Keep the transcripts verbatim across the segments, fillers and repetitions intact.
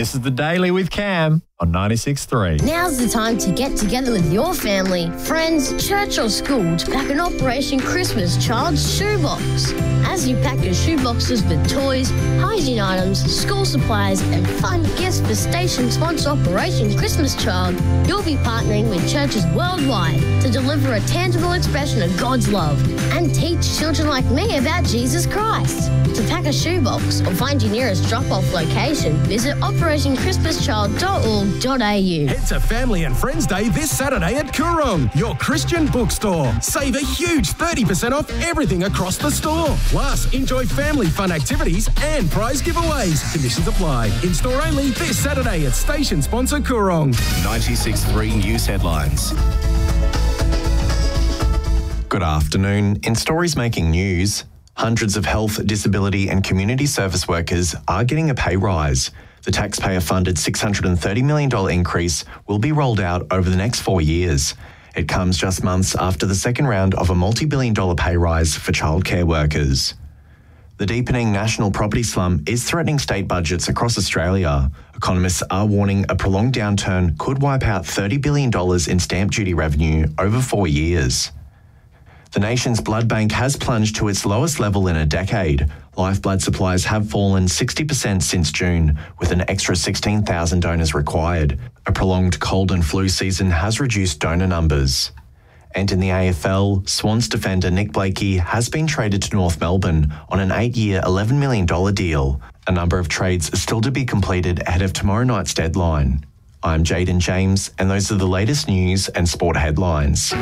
This is The Daily with Cam on ninety-six point three. Now's the time to get together with your family, friends, church or school to pack an Operation Christmas Child's shoebox. As you pack your shoeboxes with toys, hygiene items, school supplies and fun gifts for station sponsor Operation Christmas Child, you'll be partnering with churches worldwide to deliver a tangible expression of God's love and teach children like me about Jesus Christ. To pack a shoebox or find your nearest drop-off location, visit operation christmas child dot org dot a u. Head to Family and Friends Day this Saturday at Coorong, your Christian bookstore. Save a huge thirty percent off everything across the store. Plus, enjoy family fun activities and prize giveaways. Conditions apply. In-store only this Saturday at station sponsor Coorong. ninety-six point three News Headlines. Good afternoon. In stories making news, hundreds of health, disability and community service workers are getting a pay rise. The taxpayer-funded six hundred thirty million dollars increase will be rolled out over the next four years. It comes just months after the second round of a multi-billion dollar pay rise for childcare workers. The deepening national property slump is threatening state budgets across Australia. Economists are warning a prolonged downturn could wipe out thirty billion dollars in stamp duty revenue over four years. The nation's blood bank has plunged to its lowest level in a decade. Lifeblood supplies have fallen sixty percent since June, with an extra sixteen thousand donors required. A prolonged cold and flu season has reduced donor numbers. And in the A F L, Swans defender Nick Blakey has been traded to North Melbourne on an eight-year eleven million dollars deal. A number of trades are still to be completed ahead of tomorrow night's deadline. I'm Jaden James, and those are the latest news and sport headlines.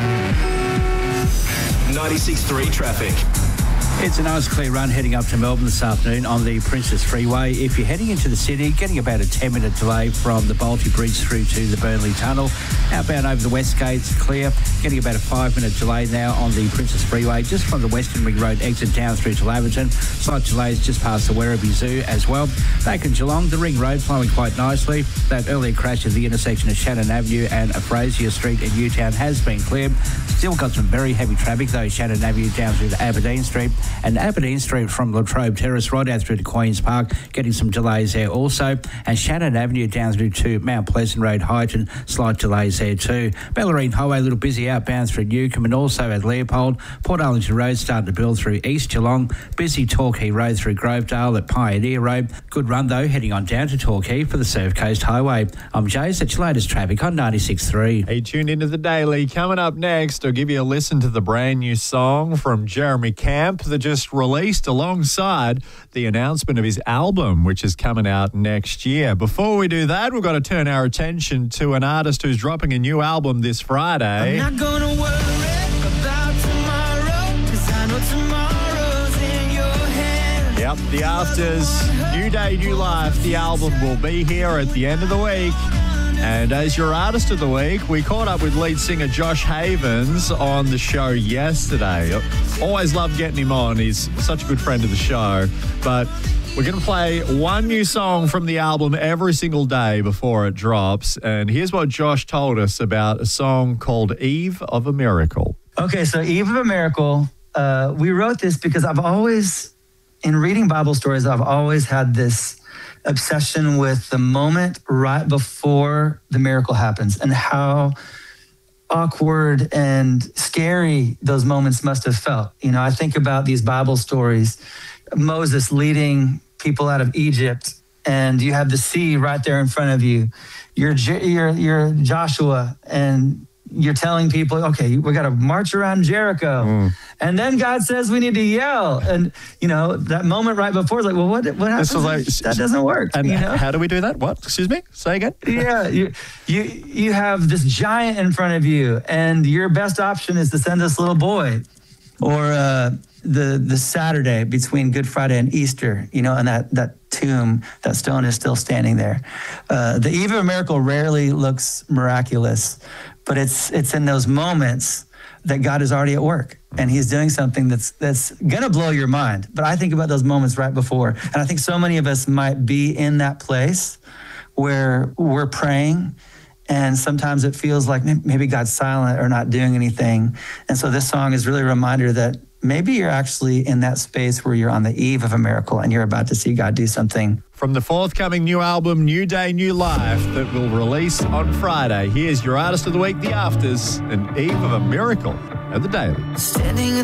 ninety-six point three traffic. It's a nice clear run heading up to Melbourne this afternoon on the Princess Freeway. If you're heading into the city, getting about a ten minute delay from the Balti Bridge through to the Burnley Tunnel. Outbound over the West Gate's clear, getting about a five minute delay now on the Princess Freeway, just from the Western Ring Road exit down through to Laverton. Slight delays just past the Werribee Zoo as well. Back in Geelong, the Ring Road flowing quite nicely. That earlier crash at the intersection of Shannon Avenue and Fraser Street in Newtown has been cleared. Still got some very heavy traffic though, Shannon Avenue down through to Aberdeen Street, and Aberdeen Street from Latrobe Terrace right out through to Queen's Park, getting some delays there also. And Shannon Avenue down through to Mount Pleasant Road, Highton, slight delays there too. Bellarine Highway a little busy outbound through Newcombe and also at Leopold. Port Arlington Road starting to build through East Geelong. Busy Torquay Road through Grovedale at Pioneer Road. Good run though heading on down to Torquay for the Surf Coast Highway. I'm Jace, that's your latest traffic on ninety-six point three. Hey, tuned into The Daily. Coming up next, I'll give you a listen to the brand new song from Jeremy Camp that just released alongside the announcement of his album, which is coming out next year. Before we do that, we've got to turn our attention to an artist who's dropping a new album this Friday. I'm not gonna worry about tomorrow, 'cause I know tomorrow's in your hands. Yep, The Afters, New Day, New Life. The album will be here at the end of the week. And as your artist of the week, we caught up with lead singer Josh Havens on the show yesterday. Always love getting him on. He's such a good friend of the show. But we're going to play one new song from the album every single day before it drops. And here's what Josh told us about a song called Eve of a Miracle. Okay, so Eve of a Miracle, uh, we wrote this because I've always, in reading Bible stories, I've always had this obsession with the moment right before the miracle happens and how awkward and scary those moments must have felt. You know, I think about these Bible stories, Moses leading people out of Egypt, and you have the sea right there in front of you. You're, you're, you're Joshua, and you're telling people, okay, we got to march around Jericho. Mm. And then God says we need to yell. And, you know, that moment right before is like, well, what what happens? Like, that doesn't work. And you know? How do we do that? What? Excuse me? Say again? Yeah. You, you, you have this giant in front of you, and your best option is to send this little boy. Or uh, the the Saturday between Good Friday and Easter, you know, and that, that tomb, that stone is still standing there. Uh, the Eve of a Miracle rarely looks miraculous, but it's it's in those moments that God is already at work and he's doing something that's that's going to blow your mind. But I think about those moments right before. And I think so many of us might be in that place where we're praying and sometimes it feels like maybe God's silent or not doing anything. And so this song is really a reminder that maybe you're actually in that space where you're on the eve of a miracle and you're about to see God do something. From the forthcoming new album, New Day, New Life, that will release on Friday, here's your Artist of the Week, The Afters, an eve of a miracle at the Daily. Standing